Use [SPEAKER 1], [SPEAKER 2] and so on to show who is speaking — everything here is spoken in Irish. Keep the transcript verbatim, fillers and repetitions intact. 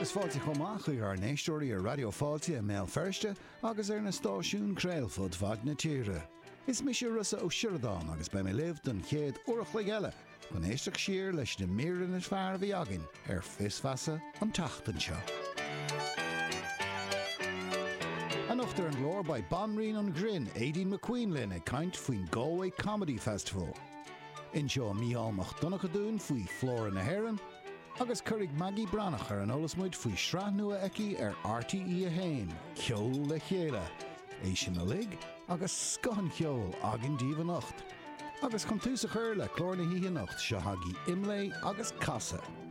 [SPEAKER 1] Agus fáilte chomach chuig ar néistóirí ar Radio Fáilte a méil ferste agus ar na stáisiún Craolfud fad na tíre. Is mis sé rusa ó Siordáin agus be mé libh don chéad uirich le geile chun éisteach siar leis na míran is fear bhí agin ar fisfasa an tachtan seo. An uachtar an glór by Banrín an Grin, Aideen McQueenlin ag caint faoin Galway Comedy Festival. In seo míálmach donnacha dún faoi Flóra na Héireann, agus churig Maggie Branach ar an olasmuid faoi srath nua eici ar R T E a hain, ceol le chéile, é sin na lig, agus scohan ceol agin díomh an nacht. Agus chun tús a chur le clór na hí nacht, se hagi imlé agus casa.